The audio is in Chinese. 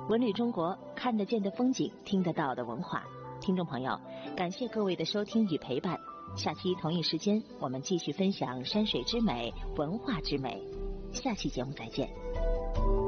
文旅中国，看得见的风景，听得到的文化。听众朋友，感谢各位的收听与陪伴。下期同一时间，我们继续分享山水之美、文化之美。下期节目再见。